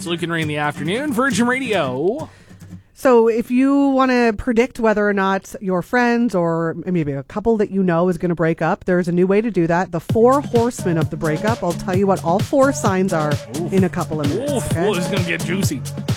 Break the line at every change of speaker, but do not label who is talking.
Luke and Ray in the afternoon. Virgin Radio.
So if you want to predict whether or not your friends or maybe a couple that you know is going to break up, there's a new way to do that. The 4 horsemen of the breakup. I'll tell you what all 4 signs are in a couple of minutes.
Okay? This is going to get juicy.